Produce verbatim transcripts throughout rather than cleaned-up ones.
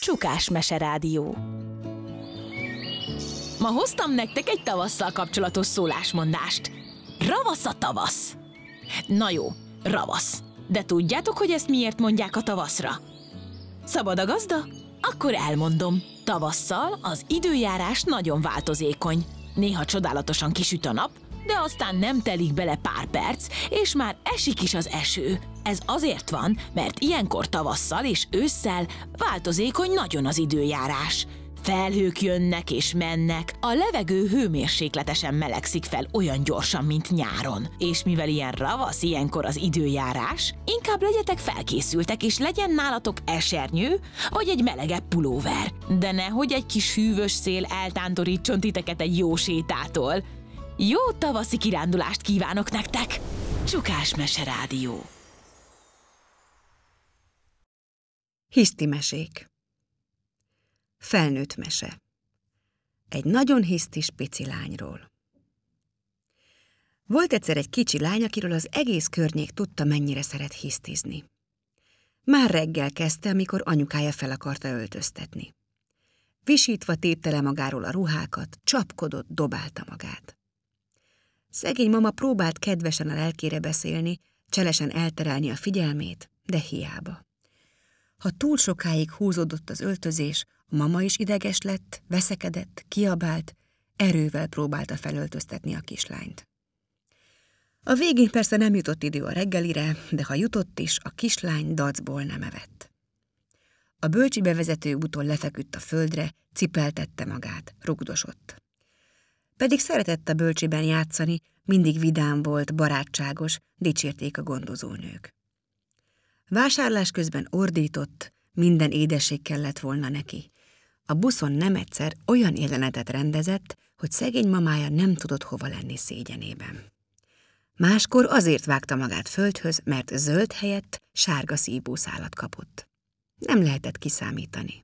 Csukás Meserádió. Ma hoztam nektek egy tavasszal kapcsolatos szólásmondást. Ravasz a tavasz. Na jó, ravasz. De tudjátok, hogy ezt miért mondják a tavaszra? Szabad a gazda? Akkor elmondom. Tavasszal az időjárás nagyon változékony. Néha csodálatosan kisüt a nap, de aztán nem telik bele pár perc, és már esik is az eső. Ez azért van, mert ilyenkor tavasszal és ősszel változékony nagyon az időjárás. Felhők jönnek és mennek, a levegő hőmérsékletesen melegszik fel olyan gyorsan, mint nyáron. És mivel ilyen ravasz ilyenkor az időjárás, inkább legyetek felkészültek, és legyen nálatok esernyő, vagy egy melegebb pulóver. De nehogy egy kis hűvös szél eltántorítson titeket egy jó sétától. Jó tavaszi kirándulást kívánok nektek! Csukás Meserádió. Hiszti mesék. Felnőtt mese. Egy nagyon hisztis pici lányról. Volt egyszer egy kicsi lány, akiről az egész környék tudta, mennyire szeret hisztizni. Már reggel kezdte, amikor anyukája fel akarta öltöztetni. Visítva tépte le magáról a ruhákat, csapkodott, dobálta magát. Szegény mama próbált kedvesen a lelkére beszélni, cselesen elterelni a figyelmét, de hiába. Ha túl sokáig húzódott az öltözés, a mama is ideges lett, veszekedett, kiabált, erővel próbálta felöltöztetni a kislányt. A végén persze nem jutott idő a reggelire, de ha jutott is, a kislány dacból nem evett. A bölcsibe vezető úton lefeküdt a földre, cipeltette magát, rugdosott. Pedig szeretett a bölcsiben játszani, mindig vidám volt, barátságos, dicsérték a gondozónők. Vásárlás közben ordított, minden édesség kellett volna neki. A buszon nem egyszer olyan jelenetet rendezett, hogy szegény mamája nem tudott hova lenni szégyenében. Máskor azért vágta magát földhöz, mert zöld helyett sárga szívbúszálat kapott. Nem lehetett kiszámítani.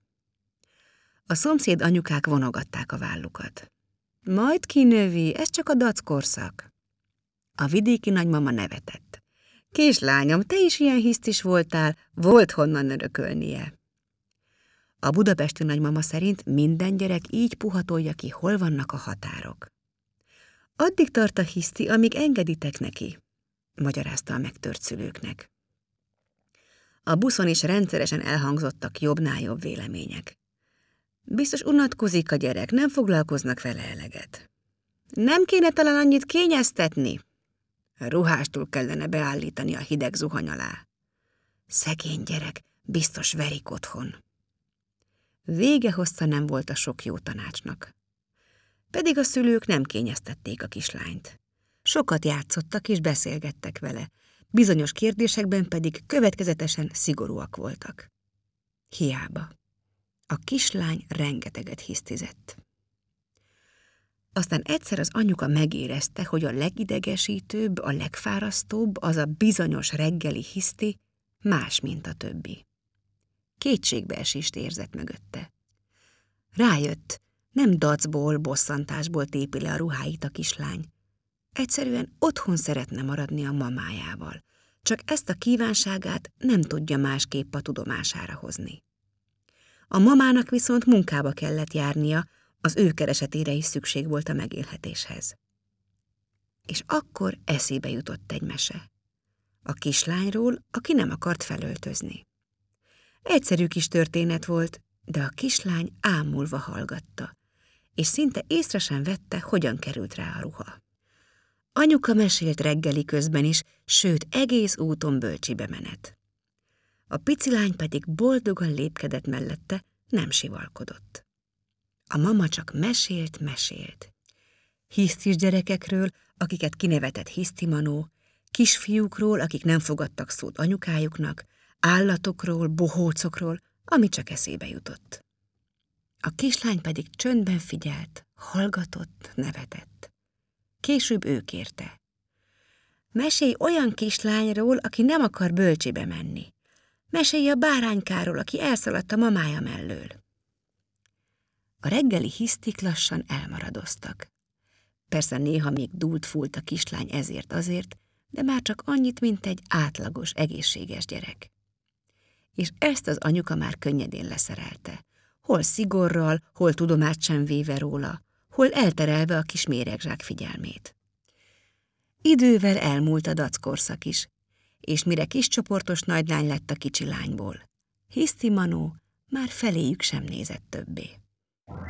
A szomszéd anyukák vonogatták a vállukat. Majd kinövi, ez csak a dackorszak. A vidéki nagymama nevetett. Kislányom, te is ilyen hisztis voltál, volt honnan örökölnie. A budapesti nagymama szerint minden gyerek így puhatolja ki, hol vannak a határok. Addig tart a hiszti, amíg engeditek neki, magyarázta a megtört szülőknek. A buszon is rendszeresen elhangzottak jobbnál jobb vélemények. Biztos unatkozik a gyerek, nem foglalkoznak vele eleget. Nem kéne talán annyit kényeztetni? Ruhástól kellene beállítani a hideg zuhany alá. Szegény gyerek, biztos verik otthon. Vége hossza nem volt a sok jó tanácsnak. Pedig a szülők nem kényeztették a kislányt. Sokat játszottak és beszélgettek vele, bizonyos kérdésekben pedig következetesen szigorúak voltak. Hiába. A kislány rengeteget hisztizett. Aztán egyszer az anyuka megérezte, hogy a legidegesítőbb, a legfárasztóbb, az a bizonyos reggeli hiszti más, mint a többi. Kétségbeesést érzett mögötte. Rájött, nem dacból, bosszantásból tépi le a ruháit a kislány. Egyszerűen otthon szeretne maradni a mamájával, csak ezt a kívánságát nem tudja másképp a tudomására hozni. A mamának viszont munkába kellett járnia, az ő keresetére is szükség volt a megélhetéshez. És akkor eszébe jutott egy mese. A kislányról, aki nem akart felöltözni. Egyszerű kis történet volt, de a kislány ámulva hallgatta, és szinte észre sem vette, hogyan került rá a ruha. Anyuka mesélt reggeli közben is, sőt egész úton bölcsibe menet. A pici lány pedig boldogan lépkedett mellette, nem sivalkodott. A mama csak mesélt, mesélt. Hisztis gyerekekről, akiket kinevetett hisztimanó, kisfiúkról, akik nem fogadtak szót anyukájuknak, állatokról, bohócokról, ami csak eszébe jutott. A kislány pedig csöndben figyelt, hallgatott, nevetett. Később ő kérte. Mesélj olyan kislányról, aki nem akar bölcsibe menni. Mesélj a báránykáról, aki elszaladt a mamája mellől. A reggeli hisztik lassan elmaradoztak. Persze néha még dúlt-fúlt a kislány ezért-azért, de már csak annyit, mint egy átlagos, egészséges gyerek. És ezt az anyuka már könnyedén leszerelte. hol szigorral, hol tudomást sem véve róla, hol elterelve a kis méregzsák figyelmét. Idővel elmúlt a dackorszak is, és mire kiscsoportos nagylány lett a kicsi lányból, Hiszti Manó már feléjük sem nézett többé.